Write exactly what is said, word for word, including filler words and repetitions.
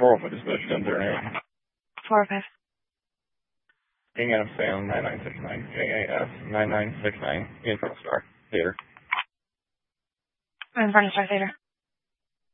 four oh five dispatch, ten thirty. four oh five. King Adam Salem, nine nine six nine. J A S, nine nine six nine. In front of Star Theater. In front of Star Theater.